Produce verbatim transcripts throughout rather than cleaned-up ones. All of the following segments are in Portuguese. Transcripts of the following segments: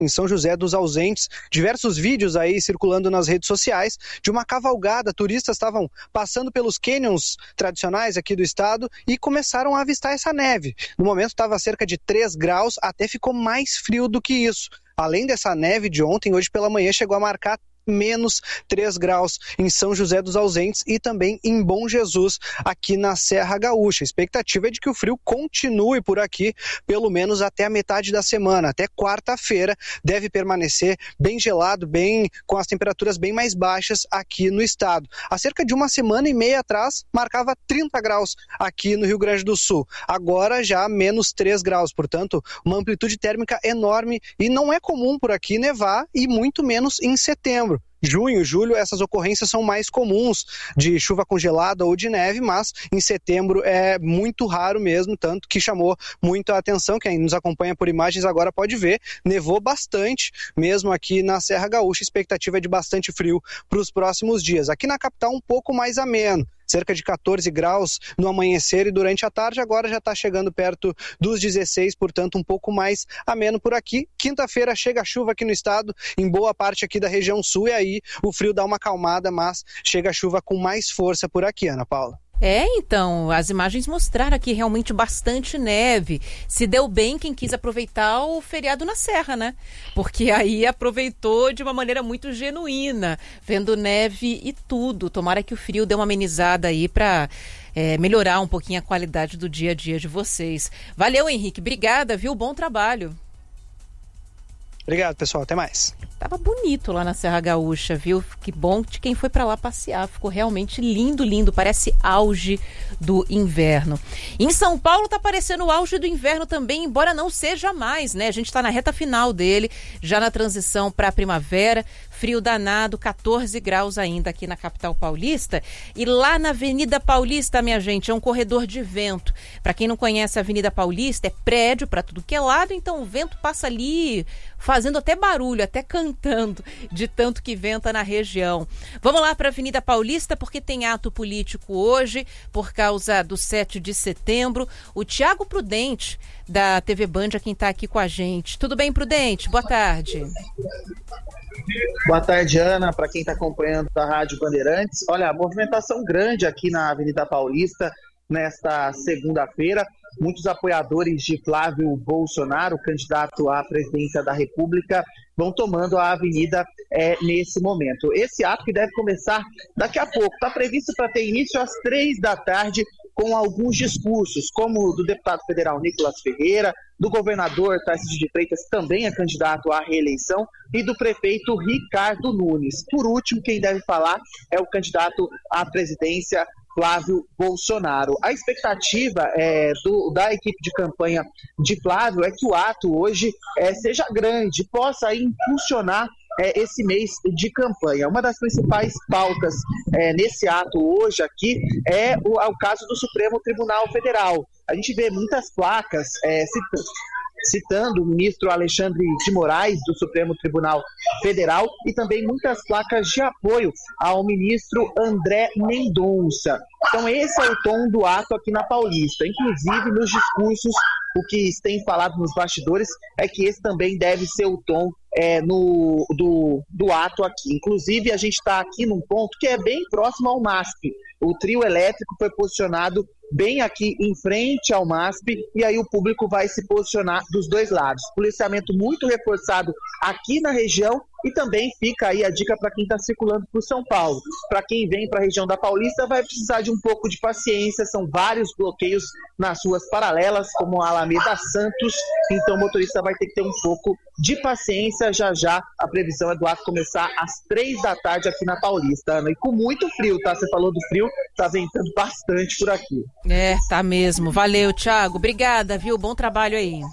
em São José dos Ausentes. Diversos vídeos aí circulando nas redes sociais de uma cavalgada. Turistas estavam passando pelos canyons tradicionais aqui do estado e começaram a avistar essa neve. No momento estava cerca de três graus, até ficou mais frio do que isso. Além dessa neve de ontem, hoje pela manhã chegou a marcar menos três graus em São José dos Ausentes e também em Bom Jesus, aqui na Serra Gaúcha. A expectativa é de que o frio continue por aqui, pelo menos até a metade da semana. Até quarta-feira deve permanecer bem gelado, bem com as temperaturas bem mais baixas aqui no estado. Há cerca de uma semana e meia atrás, marcava trinta graus aqui no Rio Grande do Sul. Agora já menos três graus, portanto, uma amplitude térmica enorme, e não é comum por aqui nevar, e muito menos em setembro. Junho, julho, essas ocorrências são mais comuns de chuva congelada ou de neve, mas em setembro é muito raro mesmo, tanto que chamou muito a atenção. Quem nos acompanha por imagens agora pode ver, nevou bastante mesmo aqui na Serra Gaúcha. A expectativa é de bastante frio para os próximos dias. Aqui na capital um pouco mais ameno, cerca de catorze graus no amanhecer e durante a tarde, agora já está chegando perto dos dezesseis, portanto um pouco mais ameno por aqui. Quinta-feira chega a chuva aqui no estado, em boa parte aqui da região sul, e aí o frio dá uma acalmada, mas chega a chuva com mais força por aqui, Ana Paula. É, então, as imagens mostraram aqui realmente bastante neve. Se deu bem quem quis aproveitar o feriado na Serra, né? Porque aí aproveitou de uma maneira muito genuína, vendo neve e tudo. Tomara que o frio dê uma amenizada aí para é, melhorar um pouquinho a qualidade do dia a dia de vocês. Valeu, Henrique. Obrigada, viu? Bom trabalho. Obrigado, pessoal. Até mais. Tava bonito lá na Serra Gaúcha, viu? Que bom de quem foi para lá passear. Ficou realmente lindo, lindo. Parece auge do inverno. Em São Paulo tá parecendo o auge do inverno também, embora não seja mais, né? A gente tá na reta final dele, já na transição para a primavera. Frio danado, catorze graus ainda aqui na capital paulista. E lá na Avenida Paulista, minha gente, é um corredor de vento. Para quem não conhece a Avenida Paulista, é prédio para tudo que é lado, então o vento passa ali fazendo até barulho, até cantando, de tanto que venta na região. Vamos lá para a Avenida Paulista, porque tem ato político hoje, por causa do sete de setembro. O Tiago Prudente, da T V Band, é quem está aqui com a gente. Tudo bem, Prudente? Boa tarde. Boa tarde, Ana, para quem está acompanhando da Rádio Bandeirantes. Olha, a movimentação grande aqui na Avenida Paulista nesta segunda-feira. Muitos apoiadores de Flávio Bolsonaro, candidato à presidência da República, vão tomando a avenida é, nesse momento. Esse ato que deve começar daqui a pouco, está previsto para ter início às três da tarde, com alguns discursos, como o do deputado federal Nicolas Ferreira, do governador Tarcísio de Freitas, também é candidato à reeleição, e do prefeito Ricardo Nunes. Por último, quem deve falar é o candidato à presidência, Flávio Bolsonaro. A expectativa é, do, da equipe de campanha de Flávio é que o ato hoje é, seja grande, possa aí impulsionar é, esse mês de campanha. Uma das principais pautas é, nesse ato hoje aqui é o, é o caso do Supremo Tribunal Federal. A gente vê muitas placas é, citando, citando o ministro Alexandre de Moraes, do Supremo Tribunal Federal, e também muitas placas de apoio ao ministro André Mendonça. Então esse é o tom do ato aqui na Paulista. Inclusive nos discursos, o que tem falado nos bastidores é que esse também deve ser o tom é, no, do, do ato aqui. Inclusive a gente está aqui num ponto que é bem próximo ao MASP. O trio elétrico foi posicionado bem aqui em frente ao MASP, e aí o público vai se posicionar dos dois lados. Policiamento muito reforçado aqui na região, e também fica aí a dica para quem está circulando por São Paulo. Para quem vem para a região da Paulista, vai precisar de um pouco de paciência, são vários bloqueios nas ruas paralelas, como a Alameda Santos, então o motorista vai ter que ter um pouco de paciência. Já já a previsão é do ato começar às três da tarde aqui na Paulista, Ana, e com muito frio, tá? Você falou do frio, tá ventando bastante por aqui. É, tá mesmo. Valeu, Thiago. Obrigada, viu? Bom trabalho aí.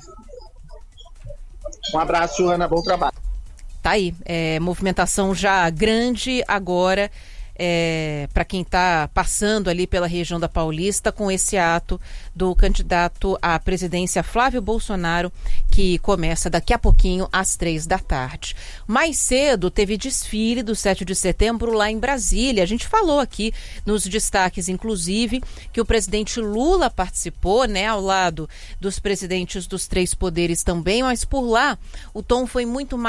Um abraço, Ana. Bom trabalho. Tá aí. É, movimentação já grande agora é, para quem está passando ali pela região da Paulista com esse ato do candidato à presidência Flávio Bolsonaro, que começa daqui a pouquinho às três da tarde. Mais cedo teve desfile do sete de setembro lá em Brasília. A gente falou aqui nos destaques, inclusive, que o presidente Lula participou, né, ao lado dos presidentes dos três poderes também, mas por lá o tom foi muito mais